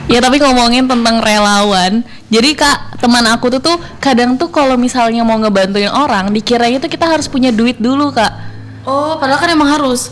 Ya tapi ngomongin tentang relawan, jadi Kak, teman aku tuh kadang tuh kalau misalnya mau ngebantuin orang, dikiranya tuh kita harus punya duit dulu Kak. Oh, padahal kan emang harus.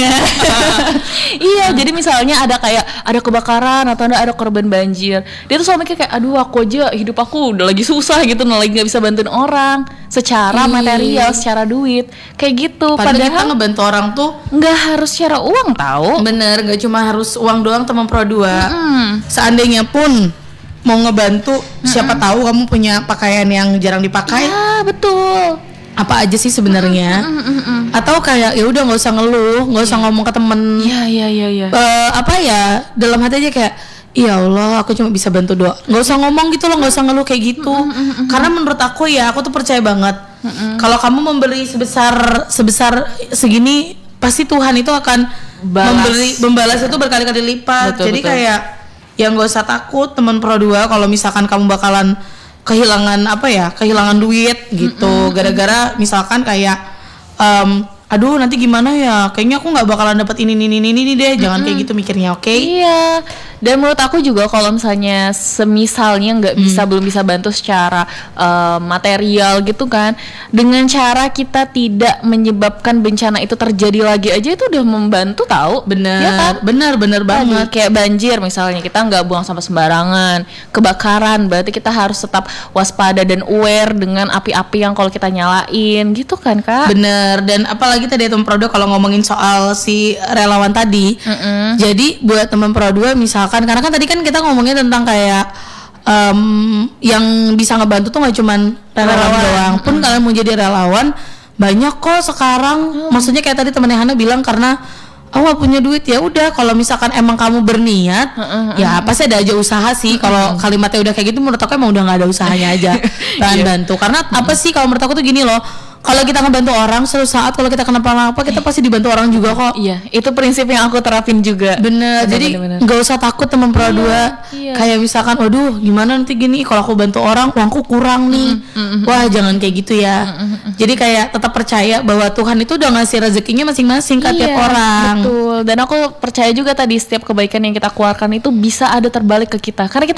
Iya, jadi misalnya ada kebakaran atau ada korban banjir, dia tuh selalu mikir kayak, aduh aku aja hidup aku udah lagi susah gitu, lagi nggak bisa bantuin orang secara material, secara duit, kayak gitu. Padahal kita ngebantu orang tuh nggak harus secara uang tahu. Bener, nggak cuma harus uang doang teman Pro 2. Seandainya pun mau ngebantu, siapa tahu kamu punya pakaian yang jarang dipakai. Ya betul. Apa aja sih sebenarnya? Atau kayak ya udah nggak usah ngeluh, nggak usah ngomong ke temen. Iya. Apa ya, dalam hati aja kayak, ya Allah aku cuma bisa bantu doa. Nggak usah ngomong gitu loh, nggak usah ngeluh kayak gitu. Karena menurut aku ya, aku tuh percaya banget kalau kamu memberi sebesar segini, pasti Tuhan itu akan membalas itu berkali-kali lipat. Jadi betul. Kayak ya nggak usah takut teman Pro 2 kalau misalkan kamu bakalan kehilangan duit gitu, gara-gara misalkan kayak aduh nanti gimana ya, kayaknya aku nggak bakalan dapat ini deh. Jangan kayak gitu mikirnya, oke? Iya. Dan menurut aku juga kalau misalnya semisalnya belum bisa bantu secara material gitu kan, dengan cara kita tidak menyebabkan bencana itu terjadi lagi aja itu udah membantu tahu. Bener, ya kan? bener banget. Kayak banjir misalnya, kita nggak buang sampah sembarangan. Kebakaran berarti kita harus tetap waspada dan aware dengan api-api yang kalau kita nyalain gitu kan Kak? Bener. Dan apalagi tadi teman Pro 2 kalau ngomongin soal si relawan tadi, jadi buat teman Pro 2 misalkan, karena kan tadi kan kita ngomongin tentang kayak yang bisa ngebantu tuh nggak cuman relawan doang. Pun kalian mau jadi relawan, banyak kok sekarang. Maksudnya kayak tadi temennya Hana bilang, karena aku nggak punya duit, ya udah kalau misalkan emang kamu berniat, ya pasti ada aja usaha sih. Kalau kalimatnya udah kayak gitu, menurut aku emang udah nggak ada usahanya aja. Bantu. Karena apa sih, kalau menurut aku tuh gini loh, kalau kita ngebantu orang, suatu saat kalau kita kenapa-napa, kita pasti dibantu orang juga kok. Iya, itu prinsip yang aku terapin juga. Bener. Jadi nggak usah takut teman Pro 2. Kayak misalkan, waduh gimana nanti gini, kalau aku bantu orang uangku kurang nih. Wah jangan kayak gitu ya. Jadi kayak tetap percaya bahwa Tuhan itu udah ngasih rezekinya masing-masing ke tiap orang. Betul. Dan aku percaya juga tadi setiap kebaikan yang kita keluarkan itu bisa ada terbalik ke kita. Karena kita